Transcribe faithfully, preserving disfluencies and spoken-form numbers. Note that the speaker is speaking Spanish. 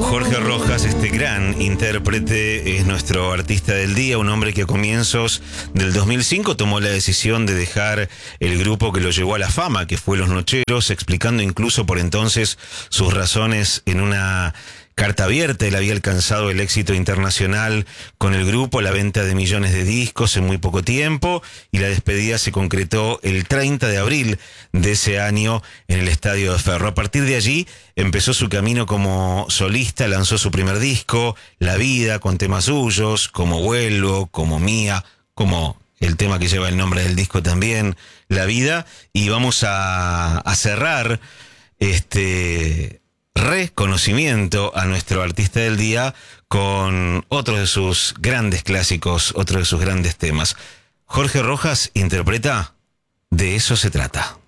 Jorge Rojas, este gran intérprete, es nuestro artista del día, un hombre que a comienzos del dos mil cinco tomó la decisión de dejar el grupo que lo llevó a la fama, que fue Los Nocheros, explicando incluso por entonces sus razones en una carta abierta. Él había alcanzado el éxito internacional con el grupo, la venta de millones de discos en muy poco tiempo, y la despedida se concretó el treinta de abril de ese año en el Estadio de Ferro. A partir de allí empezó su camino como solista, lanzó su primer disco, La Vida, con temas suyos, como Vuelvo, como Mía, como el tema que lleva el nombre del disco también, La Vida, y vamos a, a cerrar este reconocimiento a nuestro artista del día con otro de sus grandes clásicos, otro de sus grandes temas. Jorge Rojas interpreta De eso se trata.